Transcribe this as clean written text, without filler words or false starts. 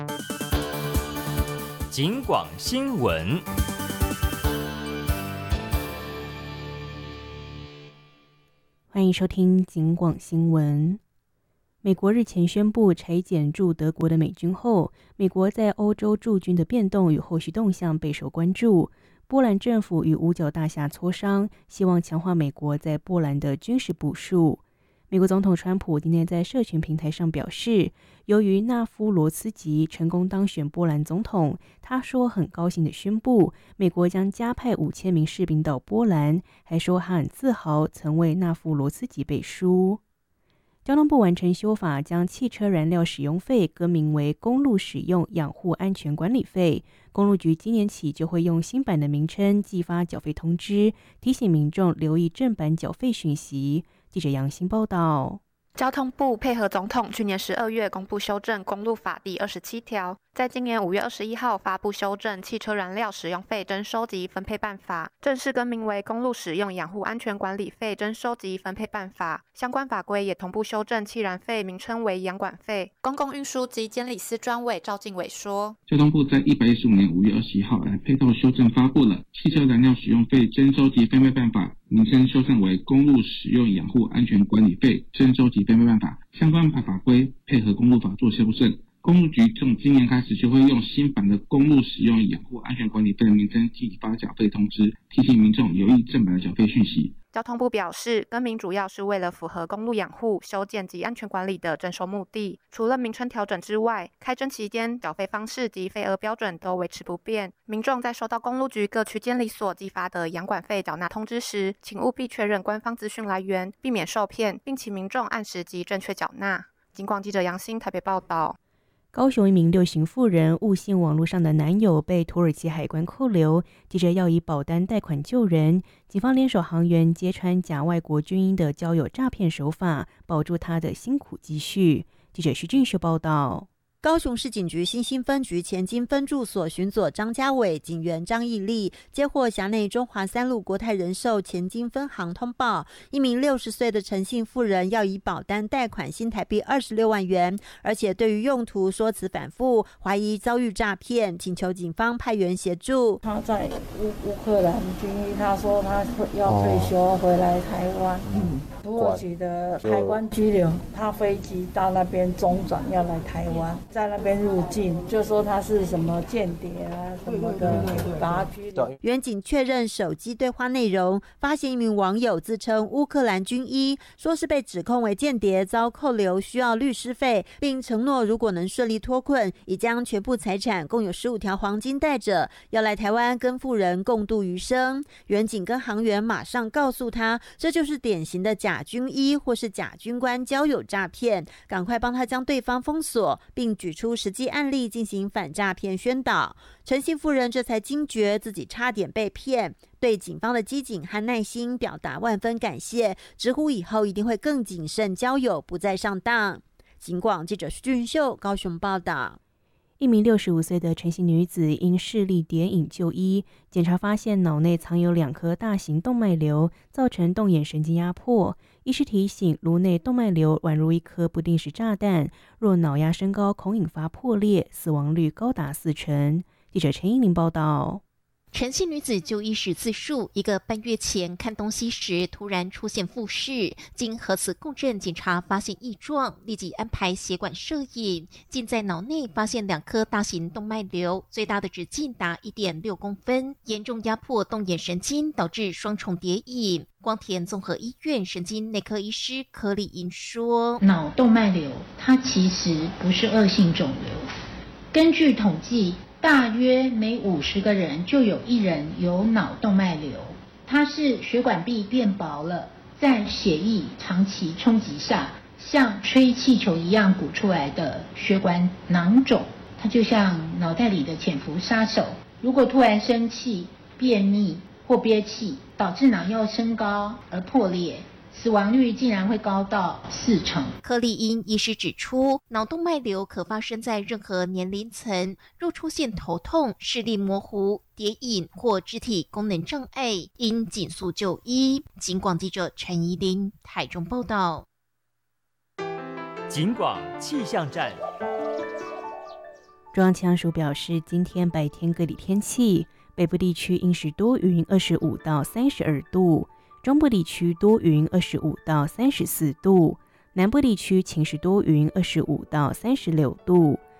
警广新闻。 欢迎收听警广新闻。美国日前宣布裁减驻德国的美军后，美国在欧洲驻军的变动与后续动向备受关注。波兰政府与五角大厦磋商，希望强化美国在波兰的军事部署。美国总统川普今天在社群平台上表示，由于纳夫罗茨基成功当选波兰总统，他说很高兴地宣布，美国将加派5000名士兵到波兰，还说他很自豪曾为纳夫罗茨基背书。交通部完成修法，将汽车燃料使用费更名为公路使用养护安全管理费。公路局今年起就会用新版的名称寄发缴费通知，提醒民众留意正版缴费讯息。记者杨欣报道。 交通部配合总统去年12月公布修正公路法第27条，在今年5月21号发布修正汽车燃料使用费征收及分配办法，正式更名为公路使用养护安全管理费征收及分配办法。相关法规也同步修正汽燃费名称为养管费。公共运输及监理司专委赵敬伟说， 交通部在115年5月21号配套修正发布了汽车燃料使用费征收及分配办法，名称修正为公路使用养护安全管理费征收及分配办法，相关法规配合公路法做修正。公路局从今年开始就会用新版的公路使用养护安全管理费的名称寄发缴费通知，提醒民众留意正版的缴费讯息。 交通部表示，更名主要是为了符合公路养护、修建及安全管理的征收目的。除了名称调整之外，开征期间缴费方式及费额标准都维持不变。民众在收到公路局各区监理所寄发的养管费缴纳通知时，请务必确认官方资讯来源，避免受骗，并请民众按时及正确缴纳。警广记者杨欣台北报道。 高雄一名6型妇人误信网络上的男友被土耳其海关扣留，急着要以保单贷款救人。警方联手行员揭穿假外国军医的交友诈骗手法，保住他的辛苦积蓄。记者徐俊秀报道。 高雄市警局新兴分局前金分驻所巡佐张家伟、警员张义立接获辖内中华3路国泰人寿前金分行通报，一名60岁的陈姓妇人要以保单贷款新台币26万元，而且对于用途说辞反复，怀疑遭遇诈骗，请求警方派员协助。 他在乌克兰军医，他说他要退休回来台湾，土耳其的海关拘留，他飞机到那边中转要来台湾。在那边入境，就说他是什么间谍啊什么的，把他拘留。 员警确认手机对话内容，发现一名网友自称乌克兰军医，说是被指控为间谍，遭扣留，需要律师费，并承诺如果能顺利脱困，已将全部财产共有15条黄金带着，要来台湾跟妇人共度余生。员警跟行员马上告诉他，这就是典型的假军医或是假军官交友诈骗，赶快帮他将对方封锁，并举出实际案例进行反诈骗宣导。陈姓妇人这才惊觉自己差点被骗，对警方的机警和耐心表达万分感谢，直呼以后一定会更谨慎交友，不再上当。警广记者徐俊秀高雄报道。 一名65岁的陈姓女子因视力跌影就医，检查发现脑内藏有2颗大型动脉瘤，造成动眼神经压迫。医师提醒，颅内动脉瘤宛如一颗不定时炸弹，若脑压升高，恐引发破裂，死亡率高达40%。记者陈依玲报道。 陈姓女子就医时自述，1个半月前看东西时突然出现复视，经核磁共振检查发现异状，立即安排血管摄影，竟在脑内发现2颗大型动脉瘤，最大的直径达1.6公分，严重压迫动眼神经，导致双重跌影。光田综合医院神经内科医师柯丽英说， 脑动脉瘤它其实不是恶性肿瘤，根据统计大约每50个人就有1人有脑动脉瘤，它是血管壁变薄了，在血液长期冲击下，像吹气球一样鼓出来的血管囊肿，它就像脑袋里的潜伏杀手，如果突然生气、便秘或憋气，导致脑药升高而破裂，死亡率竟然会高到40%。 柯丽英医师指出，脑动脉瘤可发生在任何年龄层，若出现头痛、视力模糊、跌影或肢体功能障碍，应紧速就医。警广记者陈怡玲台中报道。 警广气象站。 中央气象署表示，今天白天各地天气，北部地区阴时多云25到32度，中部地区多云25到34度，南部地区晴时多云25到36度，